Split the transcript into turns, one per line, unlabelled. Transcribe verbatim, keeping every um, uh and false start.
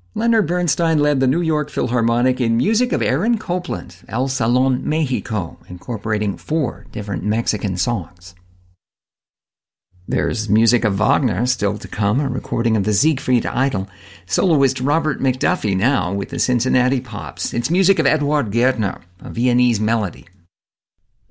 Leonard Bernstein led the New York Philharmonic in music of Aaron Copland, El Salón Mexico, incorporating four different Mexican songs. There's music of Wagner still to come, a recording of the Siegfried Idyll. Soloist Robert McDuffie now with the Cincinnati Pops. It's music of Eduard Gärtner, a Viennese melody.